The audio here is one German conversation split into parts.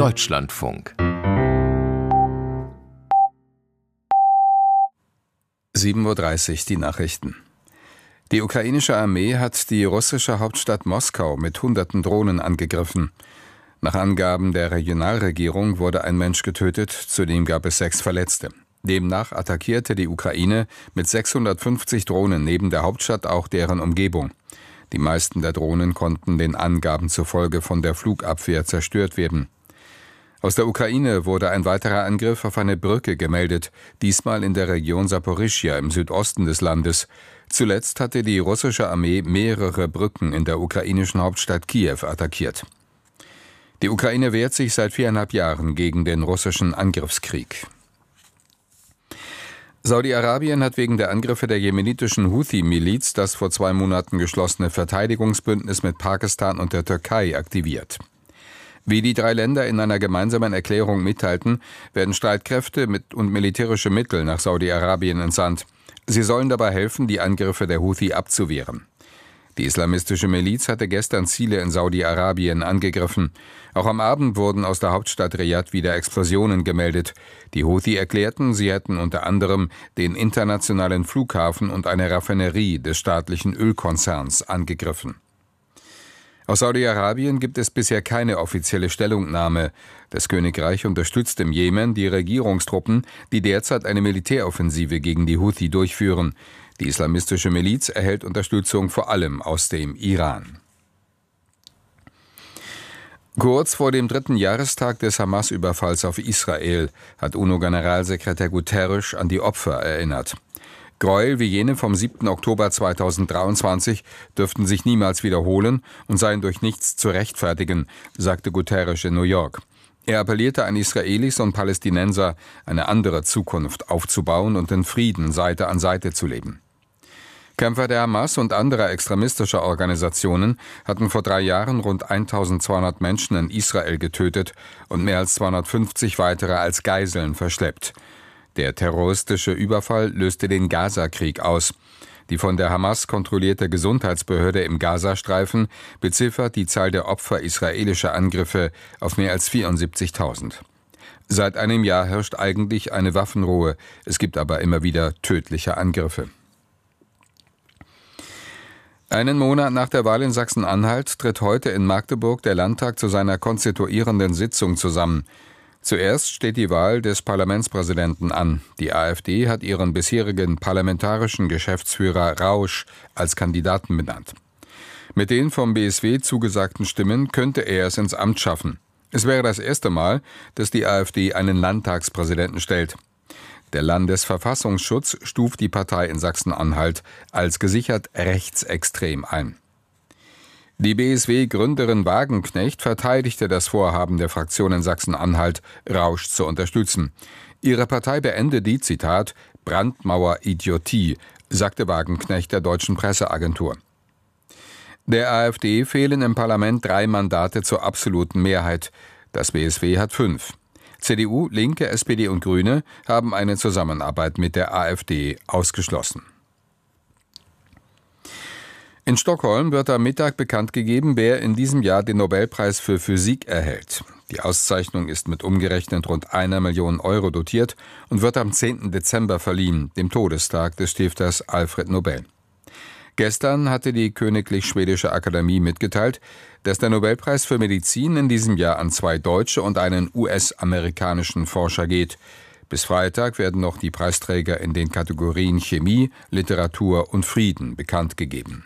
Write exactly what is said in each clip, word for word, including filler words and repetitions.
Deutschlandfunk. sieben Uhr dreißig, die Nachrichten. Die ukrainische Armee hat die russische Hauptstadt Moskau mit hunderten Drohnen angegriffen. Nach Angaben der Regionalregierung wurde ein Mensch getötet, zudem gab es sechs Verletzte. Demnach attackierte die Ukraine mit sechshundertfünfzig Drohnen neben der Hauptstadt auch deren Umgebung. Die meisten der Drohnen konnten den Angaben zufolge von der Flugabwehr zerstört werden. Aus der Ukraine wurde ein weiterer Angriff auf eine Brücke gemeldet, diesmal in der Region Saporischschja im Südosten des Landes. Zuletzt hatte die russische Armee mehrere Brücken in der ukrainischen Hauptstadt Kiew attackiert. Die Ukraine wehrt sich seit viereinhalb Jahren gegen den russischen Angriffskrieg. Saudi-Arabien hat wegen der Angriffe der jemenitischen Houthi-Miliz das vor zwei Monaten geschlossene Verteidigungsbündnis mit Pakistan und der Türkei aktiviert. Wie die drei Länder in einer gemeinsamen Erklärung mitteilten, werden Streitkräfte mit und militärische Mittel nach Saudi-Arabien entsandt. Sie sollen dabei helfen, die Angriffe der Houthi abzuwehren. Die islamistische Miliz hatte gestern Ziele in Saudi-Arabien angegriffen. Auch am Abend wurden aus der Hauptstadt Riad wieder Explosionen gemeldet. Die Houthi erklärten, sie hätten unter anderem den internationalen Flughafen und eine Raffinerie des staatlichen Ölkonzerns angegriffen. Aus Saudi-Arabien gibt es bisher keine offizielle Stellungnahme. Das Königreich unterstützt im Jemen die Regierungstruppen, die derzeit eine Militäroffensive gegen die Houthi durchführen. Die islamistische Miliz erhält Unterstützung vor allem aus dem Iran. Kurz vor dem dritten Jahrestag des Hamas-Überfalls auf Israel hat UNO-Generalsekretär Guterres an die Opfer erinnert. Gräuel wie jene vom siebten Oktober zweitausenddreiundzwanzig dürften sich niemals wiederholen und seien durch nichts zu rechtfertigen, sagte Guterres in New York. Er appellierte an Israelis und Palästinenser, eine andere Zukunft aufzubauen und in Frieden Seite an Seite zu leben. Kämpfer der Hamas und anderer extremistischer Organisationen hatten vor drei Jahren rund eintausendzweihundert Menschen in Israel getötet und mehr als zweihundertfünfzig weitere als Geiseln verschleppt. Der terroristische Überfall löste den Gaza-Krieg aus. Die von der Hamas kontrollierte Gesundheitsbehörde im Gazastreifen beziffert die Zahl der Opfer israelischer Angriffe auf mehr als vierundsiebzigtausend. Seit einem Jahr herrscht eigentlich eine Waffenruhe, es gibt aber immer wieder tödliche Angriffe. Einen Monat nach der Wahl in Sachsen-Anhalt tritt heute in Magdeburg der Landtag zu seiner konstituierenden Sitzung zusammen. Zuerst steht die Wahl des Parlamentspräsidenten an. Die AfD hat ihren bisherigen parlamentarischen Geschäftsführer Rausch als Kandidaten benannt. Mit den vom B S W zugesagten Stimmen könnte er es ins Amt schaffen. Es wäre das erste Mal, dass die AfD einen Landtagspräsidenten stellt. Der Landesverfassungsschutz stuft die Partei in Sachsen-Anhalt als gesichert rechtsextrem ein. Die B S W-Gründerin Wagenknecht verteidigte das Vorhaben der Fraktion in Sachsen-Anhalt, Rausch zu unterstützen. Ihre Partei beende die, Zitat, Brandmauer-Idiotie, sagte Wagenknecht der deutschen Presseagentur. Der AfD fehlen im Parlament drei Mandate zur absoluten Mehrheit. Das B S W hat fünf. C D U, Linke, S P D und Grüne haben eine Zusammenarbeit mit der AfD ausgeschlossen. In Stockholm wird am Mittag bekannt gegeben, wer in diesem Jahr den Nobelpreis für Physik erhält. Die Auszeichnung ist mit umgerechnet rund einer Million Euro dotiert und wird am zehnten Dezember verliehen, dem Todestag des Stifters Alfred Nobel. Gestern hatte die Königlich Schwedische Akademie mitgeteilt, dass der Nobelpreis für Medizin in diesem Jahr an zwei deutsche und einen U S-amerikanischen Forscher geht. Bis Freitag werden noch die Preisträger in den Kategorien Chemie, Literatur und Frieden bekannt gegeben.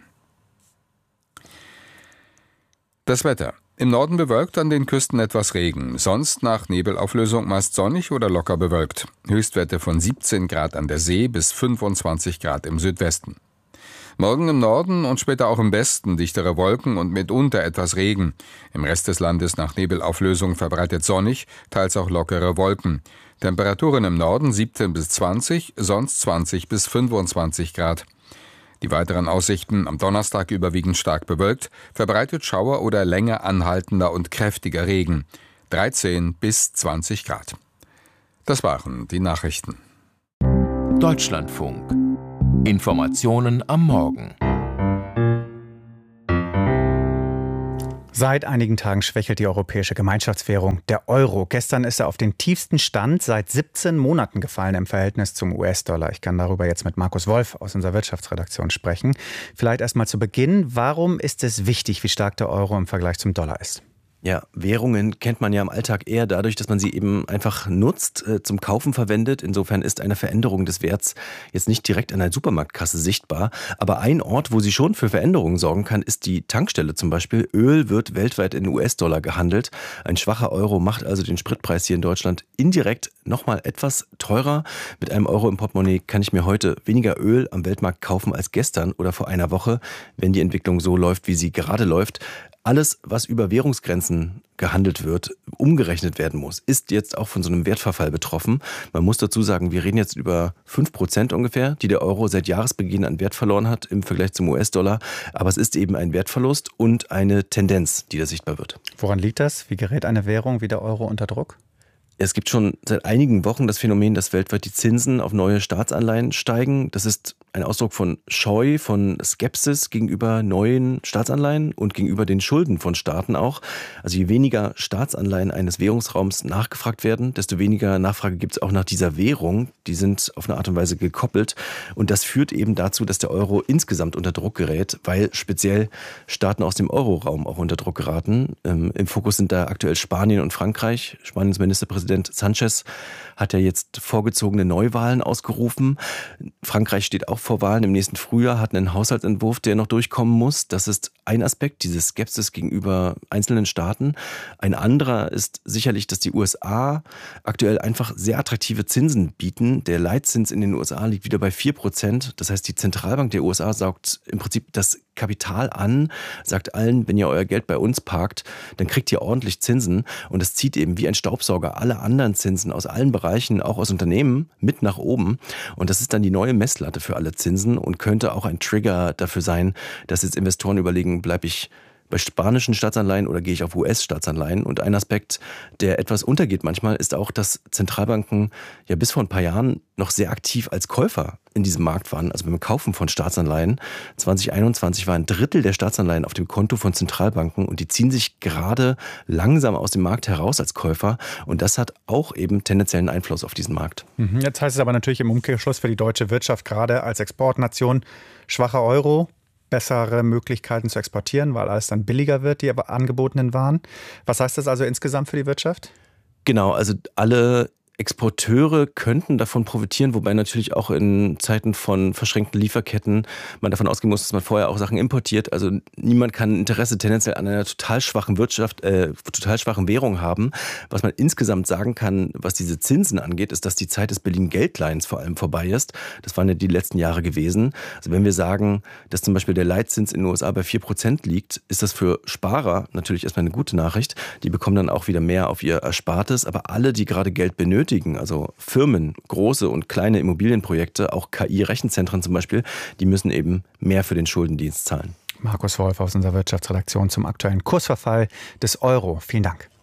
Das Wetter. Im Norden bewölkt, an den Küsten etwas Regen. Sonst nach Nebelauflösung meist sonnig oder locker bewölkt. Höchstwerte von siebzehn Grad an der See bis fünfundzwanzig Grad im Südwesten. Morgen im Norden und später auch im Westen dichtere Wolken und mitunter etwas Regen. Im Rest des Landes nach Nebelauflösung verbreitet sonnig, teils auch lockere Wolken. Temperaturen im Norden siebzehn bis zwanzig, sonst zwanzig bis fünfundzwanzig Grad. Die weiteren Aussichten: am Donnerstag überwiegend stark bewölkt, verbreitet Schauer oder länger anhaltender und kräftiger Regen. dreizehn bis zwanzig Grad. Das waren die Nachrichten. Deutschlandfunk. Informationen am Morgen. Seit einigen Tagen schwächelt die europäische Gemeinschaftswährung, der Euro. Gestern ist er auf den tiefsten Stand seit siebzehn Monaten gefallen im Verhältnis zum U S-Dollar. Ich kann darüber jetzt mit Markus Wolf aus unserer Wirtschaftsredaktion sprechen. Vielleicht erst mal zu Beginn. Warum ist es wichtig, wie stark der Euro im Vergleich zum Dollar ist? Ja, Währungen kennt man ja im Alltag eher dadurch, dass man sie eben einfach nutzt, äh, zum Kaufen verwendet. Insofern ist eine Veränderung des Werts jetzt nicht direkt an der Supermarktkasse sichtbar. Aber ein Ort, wo sie schon für Veränderungen sorgen kann, ist die Tankstelle zum Beispiel. Öl wird weltweit in U S-Dollar gehandelt. Ein schwacher Euro macht also den Spritpreis hier in Deutschland indirekt nochmal etwas teurer. Mit einem Euro im Portemonnaie kann ich mir heute weniger Öl am Weltmarkt kaufen als gestern oder vor einer Woche, wenn die Entwicklung so läuft, wie sie gerade läuft. Alles, was über Währungsgrenzen gehandelt wird, umgerechnet werden muss, ist jetzt auch von so einem Wertverfall betroffen. Man muss dazu sagen, wir reden jetzt über fünf Prozent ungefähr, die der Euro seit Jahresbeginn an Wert verloren hat im Vergleich zum U S-Dollar. Aber es ist eben ein Wertverlust und eine Tendenz, die da sichtbar wird. Woran liegt das? Wie gerät eine Währung wie der Euro unter Druck? Es gibt schon seit einigen Wochen das Phänomen, dass weltweit die Zinsen auf neue Staatsanleihen steigen. Das ist ein Ausdruck von Scheu, von Skepsis gegenüber neuen Staatsanleihen und gegenüber den Schulden von Staaten auch. Also je weniger Staatsanleihen eines Währungsraums nachgefragt werden, desto weniger Nachfrage gibt es auch nach dieser Währung. Die sind auf eine Art und Weise gekoppelt. Und das führt eben dazu, dass der Euro insgesamt unter Druck gerät, weil speziell Staaten aus dem Euroraum auch unter Druck geraten. Ähm, im Fokus sind da aktuell Spanien und Frankreich. Spaniens Ministerpräsident Präsident Sanchez hat ja jetzt vorgezogene Neuwahlen ausgerufen. Frankreich steht auch vor Wahlen im nächsten Frühjahr, hat einen Haushaltsentwurf, der noch durchkommen muss. Das ist ein Aspekt, diese Skepsis gegenüber einzelnen Staaten. Ein anderer ist sicherlich, dass die U S A aktuell einfach sehr attraktive Zinsen bieten. Der Leitzins in den U S A liegt wieder bei vier Prozent. Das heißt, die Zentralbank der U S A saugt im Prinzip das Kapital an, sagt allen, wenn ihr euer Geld bei uns parkt, dann kriegt ihr ordentlich Zinsen. Und das zieht eben wie ein Staubsauger alle anderen Zinsen aus allen Bereichen, auch aus Unternehmen, mit nach oben. Und das ist dann die neue Messlatte für alle Zinsen und könnte auch ein Trigger dafür sein, dass jetzt Investoren überlegen, bleibe ich bei spanischen Staatsanleihen oder gehe ich auf U S-Staatsanleihen? Und ein Aspekt, der etwas untergeht manchmal, ist auch, dass Zentralbanken ja bis vor ein paar Jahren noch sehr aktiv als Käufer in diesem Markt waren, also beim Kaufen von Staatsanleihen. zwanzig einundzwanzig war ein Drittel der Staatsanleihen auf dem Konto von Zentralbanken und die ziehen sich gerade langsam aus dem Markt heraus als Käufer. Und das hat auch eben tendenziellen Einfluss auf diesen Markt. Jetzt heißt es aber natürlich im Umkehrschluss für die deutsche Wirtschaft, gerade als Exportnation, schwacher Euro, bessere Möglichkeiten zu exportieren, weil alles dann billiger wird, die angebotenen Waren. Was heißt das also insgesamt für die Wirtschaft? Genau, also alle Exporteure könnten davon profitieren, wobei natürlich auch in Zeiten von verschränkten Lieferketten man davon ausgehen muss, dass man vorher auch Sachen importiert. Also niemand kann Interesse tendenziell an einer total schwachen Wirtschaft, äh, total schwachen Währung haben. Was man insgesamt sagen kann, was diese Zinsen angeht, ist, dass die Zeit des Berlin-Geldleihens vor allem vorbei ist. Das waren ja die letzten Jahre gewesen. Also wenn wir sagen, dass zum Beispiel der Leitzins in den U S A bei vier Prozent liegt, ist das für Sparer natürlich erstmal eine gute Nachricht. Die bekommen dann auch wieder mehr auf ihr Erspartes. Aber alle, die gerade Geld benötigen, also Firmen, große und kleine Immobilienprojekte, auch K I-Rechenzentren zum Beispiel, die müssen eben mehr für den Schuldendienst zahlen. Markus Wolf aus unserer Wirtschaftsredaktion zum aktuellen Kursverfall des Euro. Vielen Dank.